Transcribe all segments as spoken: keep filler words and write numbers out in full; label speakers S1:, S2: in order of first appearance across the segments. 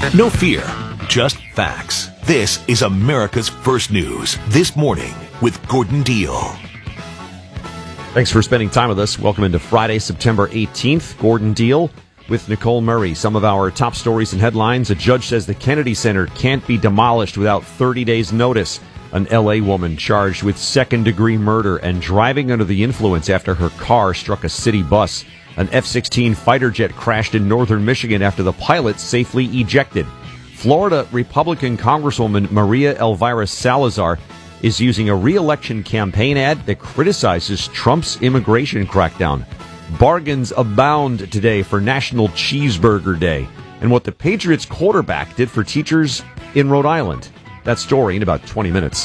S1: No fear, just facts. This is America's First News This Morning with Gordon Deal.
S2: Thanks for spending time with us. Welcome into Friday, September eighteenth. Gordon Deal with Nicole Murray. Some of our top stories and headlines. A judge says the Kennedy Center can't be demolished without thirty days notice. An L A woman charged with second-degree murder and driving under the influence after her car struck a city bus. An F sixteen fighter jet crashed in northern Michigan after the pilot safely ejected. Florida Republican Congresswoman Maria Elvira Salazar is using a re-election campaign ad that criticizes Trump's immigration crackdown. Bargains abound today for National Cheeseburger Day, and what the Patriots quarterback did for teachers in Rhode Island. That story in about twenty minutes.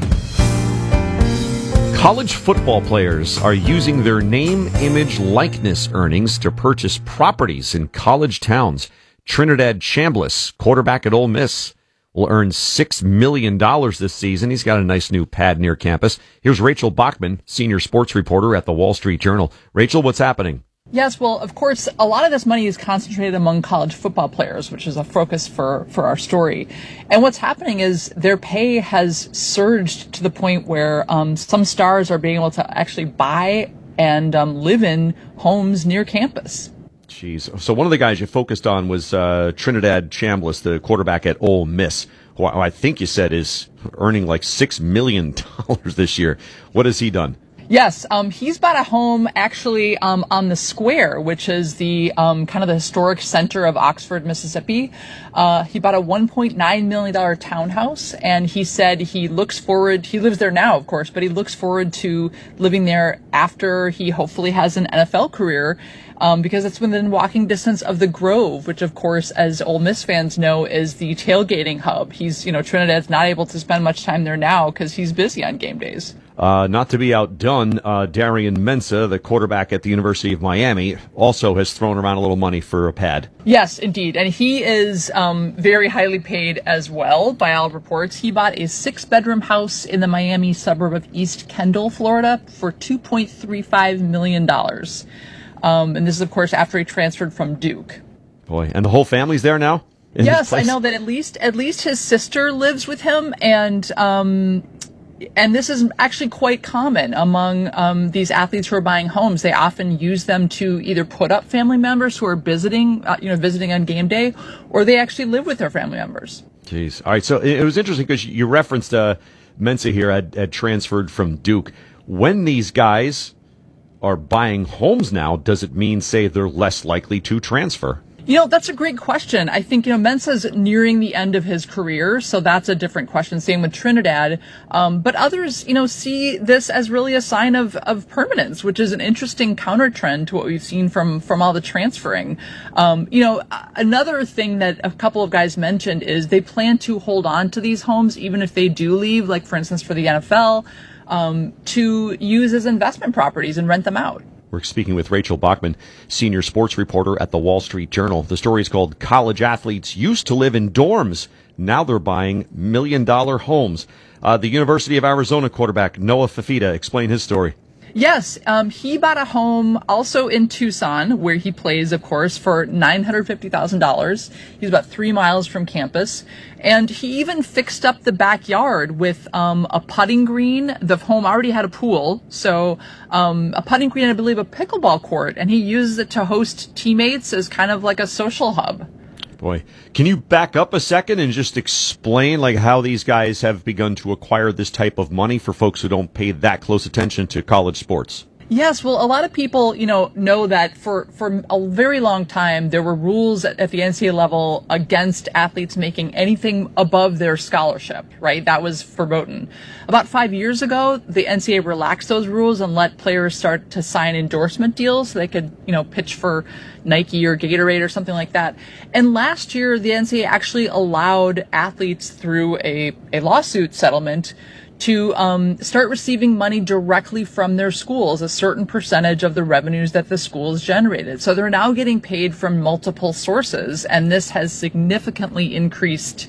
S2: College football players are using their name, image, likeness earnings to purchase properties in college towns. Trinidad Chambliss, quarterback at Ole Miss, will earn six million dollars this season. He's got a nice new pad near campus. Here's Rachel Bachman, senior sports reporter at the Wall Street Journal. Rachel, what's happening?
S3: Yes, well, of course, a lot of this money is concentrated among college football players, which is a focus for, for our story. And what's happening is their pay has surged to the point where um, some stars are being able to actually buy and um, live in homes near campus.
S2: Jeez. So one of the guys you focused on was uh, Trinidad Chambliss, the quarterback at Ole Miss, who I think you said is earning like six million dollars this year. What has he done?
S3: Yes, um, he's bought a home actually um, on the Square, which is the um, kind of the historic center of Oxford, Mississippi. Uh, he bought a one point nine million dollars townhouse, and he said he looks forward, he lives there now, of course, but he looks forward to living there after he hopefully has an N F L career. Um, because it's within walking distance of the Grove, which, of course, as Ole Miss fans know, is the tailgating hub. He's, you know, Trinidad's not able to spend much time there now because he's busy on game days.
S2: Uh, not to be outdone, uh, Darian Mensah, the quarterback at the University of Miami, also has thrown around a little money for a pad.
S3: Yes, indeed. And he is um, very highly paid as well, by all reports. He bought a six-bedroom house in the Miami suburb of East Kendall, Florida, for two point three five million dollars. Um, and this is, of course, after he transferred from Duke.
S2: Boy, and the whole family's there now?
S3: Yes, I know that at least at least his sister lives with him, and um, and this is actually quite common among um, these athletes who are buying homes. They often use them to either put up family members who are visiting, uh, you know, visiting on game day, or they actually live with their family members.
S2: Jeez. All right, so it was interesting because you referenced uh, Mensah here had, had transferred from Duke. When these guys are buying homes now, does it mean, say, they're less likely to transfer?
S3: You know, that's a great question. I think, you know, Mensah's nearing the end of his career, so that's a different question. Same with Trinidad. Um, but others, you know, see this as really a sign of, of permanence, which is an interesting counter trend to what we've seen from, from all the transferring. Um, you know, another thing that a couple of guys mentioned is they plan to hold on to these homes even if they do leave, like, for instance, for the N F L. Um, to use as investment properties and rent them out.
S2: We're speaking with Rachel Bachman, senior sports reporter at the Wall Street Journal. The story is called College Athletes Used to Live in Dorms. Now they're buying million-dollar homes. Uh, the University of Arizona quarterback Noah Fifita explained his story.
S3: Yes, um, he bought a home also in Tucson, where he plays, of course, for nine hundred fifty thousand dollars. He's about three miles from campus. And he even fixed up the backyard with um, a putting green. The home already had a pool, so um, a putting green and I believe a pickleball court. And he uses it to host teammates as kind of like a social hub.
S2: Boy, can you back up a second and just explain like how these guys have begun to acquire this type of money for folks who don't pay that close attention to college sports?
S3: Yes, well, a lot of people, you know, know that for, for a very long time, there were rules at, at the N C double A level against athletes making anything above their scholarship, right? That was verboten. About five years ago, the N C double A relaxed those rules and let players start to sign endorsement deals so they could, you know, pitch for Nike or Gatorade or something like that. And last year, the N C double A actually allowed athletes through a, a lawsuit settlement to um, start receiving money directly from their schools, a certain percentage of the revenues that the schools generated. So they're now getting paid from multiple sources, and this has significantly increased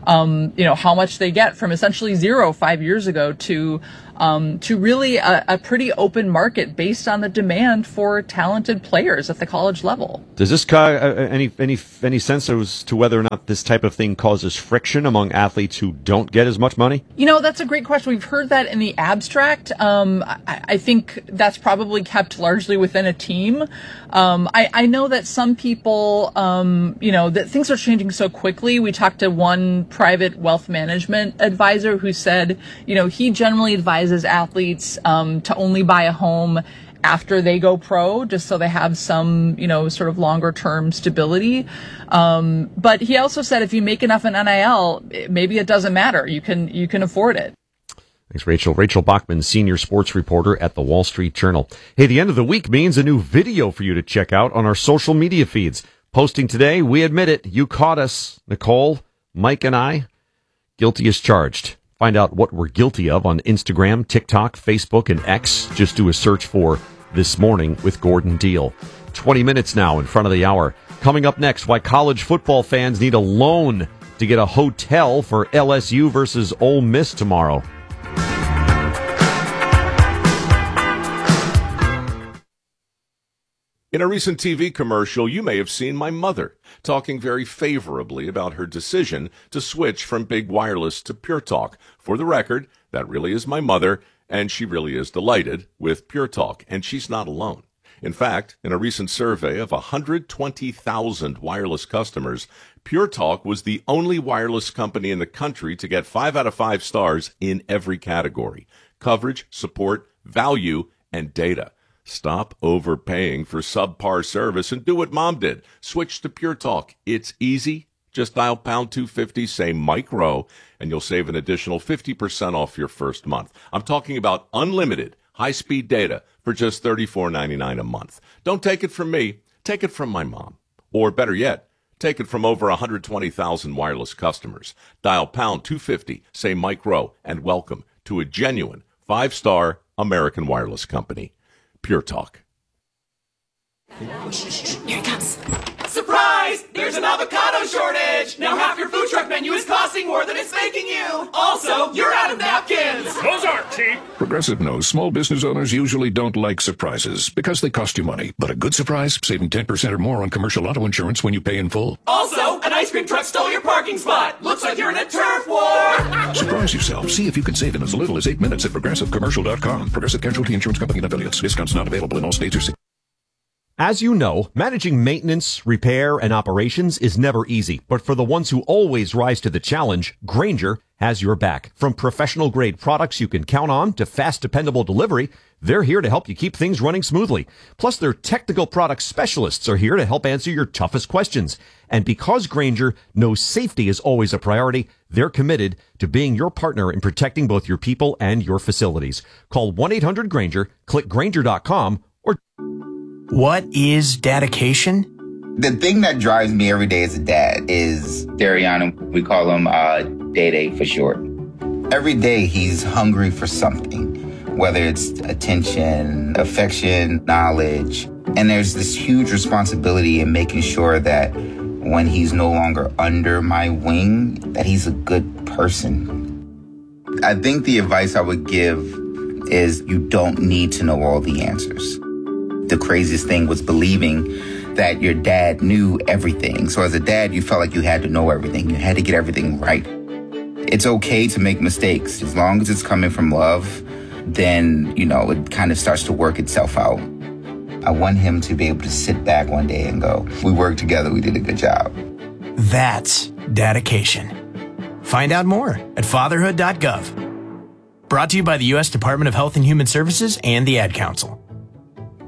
S3: um, you know, how much they get from essentially zero five years ago to um, to really a, a pretty open market based on the demand for talented players at the college level.
S2: Does this ca- uh, any any any sense as to whether or not this type of thing causes friction among athletes who don't get as much money?
S3: You know, that's a great question. We've heard that in the abstract. Um, I, I think that's probably kept largely within a team. Um, I, I know that some people, um, you know, that things are changing so quickly. We talked to one private wealth management advisor who said, you know, he generally advises athletes um, to only buy a home after they go pro, just so they have some, you know, sort of longer term stability. Um, but he also said if you make enough in N I L, maybe it doesn't matter. You can, you can afford it.
S2: Thanks, Rachel. Rachel Bachman, senior sports reporter at the Wall Street Journal. Hey, the end of the week means a new video for you to check out on our social media feeds. Posting today, we admit it, you caught us. Nicole, Mike, and I, guilty as charged. Find out what we're guilty of on Instagram, TikTok, Facebook, and X. Just do a search for This Morning with Gordon Deal. twenty minutes now in front of the hour. Coming up next, why college football fans need a loan to get a hotel for L S U versus Ole Miss tomorrow.
S4: In a recent T V commercial, you may have seen my mother talking very favorably about her decision to switch from big wireless to Pure Talk. For the record, that really is my mother, and she really is delighted with Pure Talk, and she's not alone. In fact, in a recent survey of one hundred twenty thousand wireless customers, Pure Talk was the only wireless company in the country to get five out of five stars in every category: coverage, support, value, and data. Stop overpaying for subpar service and do what Mom did. Switch to Pure Talk. It's easy. Just dial pound two fifty, say Mike Rowe, and you'll save an additional fifty percent off your first month. I'm talking about unlimited high-speed data for just thirty-four ninety-nine a month. Don't take it from me. Take it from my mom. Or better yet, take it from over one hundred twenty thousand wireless customers. Dial pound two fifty, say Mike Rowe, and welcome to a genuine five-star American wireless company. Pure Talk.
S5: Here it comes. Surprise! There's an avocado shortage! Now half your food truck menu is costing more than it's making you! Also, you're out of napkins!
S6: Those aren't cheap! Progressive knows small business owners usually don't like surprises because they cost you money. But a good surprise, saving ten percent or more on commercial auto insurance when you pay in full.
S5: Also, an ice cream truck stole your parking spot! Looks like you're in a turf war!
S6: Surprise yourself. See if you can save in as little as eight minutes at progressive commercial dot com. Progressive Casualty Insurance Company and affiliates. Discounts not available in all states or cities.
S2: As you know, managing maintenance, repair, and operations is never easy. But for the ones who always rise to the challenge, Grainger has your back. From professional-grade products you can count on to fast, dependable delivery, they're here to help you keep things running smoothly. Plus, their technical product specialists are here to help answer your toughest questions. And because Grainger knows safety is always a priority, they're committed to being your partner in protecting both your people and your facilities. Call one eight hundred Grainger, click Grainger dot com, or...
S7: What is dedication?
S8: The thing that drives me every day as a dad is Dariana. We call him uh, Day-Day for short. Every day he's hungry for something, whether it's attention, affection, knowledge. And there's this huge responsibility in making sure that when he's no longer under my wing, that he's a good person. I think the advice I would give is you don't need to know all the answers. The craziest thing was believing that your dad knew everything. So as a dad, you felt like you had to know everything. You had to get everything right. It's okay to make mistakes. As long as it's coming from love, then, you know, it kind of starts to work itself out. I want him to be able to sit back one day and go, we worked together, we did a good job.
S7: That's dedication. Find out more at fatherhood dot gov. Brought to you by the U S Department of Health and Human Services and the Ad Council.